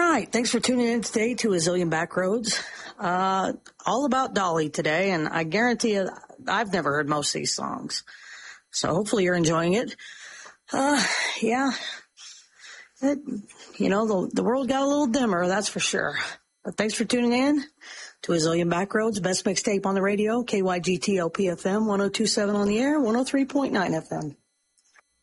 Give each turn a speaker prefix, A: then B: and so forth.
A: right. Thanks for tuning in today to A Zillion Backroads. All about Dolly today, and I guarantee you, I've never heard most of these songs. So hopefully you're enjoying it. Yeah. The world got a little dimmer, that's for sure. But thanks for tuning in to A Zillion Backroads, best mixtape on the radio, KYGTLP FM, 102.7 on the air, 103.9 FM.